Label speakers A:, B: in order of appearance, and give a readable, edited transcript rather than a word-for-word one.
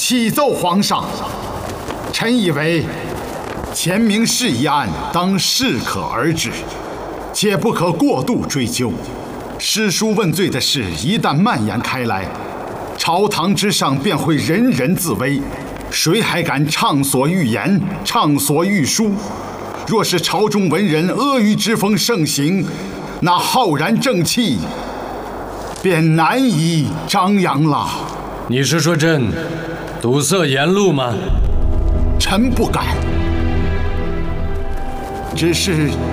A: 启奏皇上，臣以为钱明士一案当适可而止，且不可过度追究。诗书问罪的事一旦蔓延开来，朝堂之上便会人人自危，谁还敢畅所欲言、畅所欲书？若是朝中文人阿谀之风盛行，那浩然正气便难以张扬了。
B: 你是说朕堵塞言路吗？
A: 臣不敢，只是